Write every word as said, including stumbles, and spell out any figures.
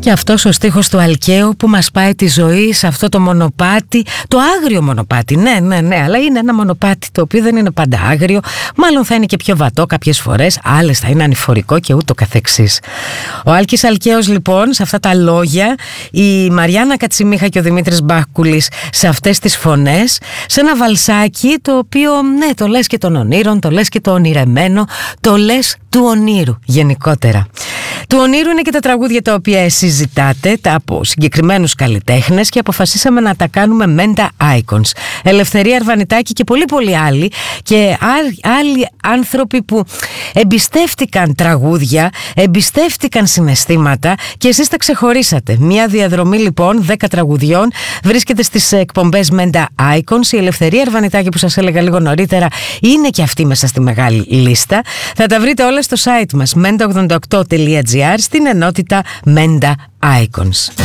Και αυτός ο στίχος του Αλκαίου που μας πάει τη ζωή σε αυτό το μονοπάτι, το άγριο μονοπάτι, ναι, ναι, ναι, αλλά είναι ένα μονοπάτι το οποίο δεν είναι πάντα άγριο, μάλλον θα είναι και πιο βατό κάποιες φορές, άλλες θα είναι ανηφορικό και ούτω καθεξής. Ο Άλκης Αλκαίος λοιπόν σε αυτά τα λόγια, η Μαριάννα Κατσιμίχα και ο Δημήτρης Μπάχκουλης σε αυτές τις φωνές, σε ένα βαλσάκι το οποίο, ναι, το λες και των ονείρων, το λες και το ονειρεμένο, το λες του ονείρου γενικότερα. Του ονείρου είναι και τα τραγούδια τα οποία συζητάτε, τα από συγκεκριμένους καλλιτέχνες, και αποφασίσαμε να τα κάνουμε Menda Icons. Ελευθερία Αρβανιτάκη και πολλοί πολλοί άλλοι, και άλλοι άνθρωποι που εμπιστεύτηκαν τραγούδια, εμπιστεύτηκαν συναισθήματα και εσείς τα ξεχωρίσατε. Μια διαδρομή λοιπόν δέκα τραγουδιών βρίσκεται στις εκπομπές Menda Icons. Η Ελευθερία Αρβανιτάκη που σας έλεγα λίγο νωρίτερα είναι και αυτή μέσα στη μεγάλη λίστα. Θα τα βρείτε όλα στο site μας menda ογδόντα οκτώ τελεία gr στην ενότητα Menda Icons.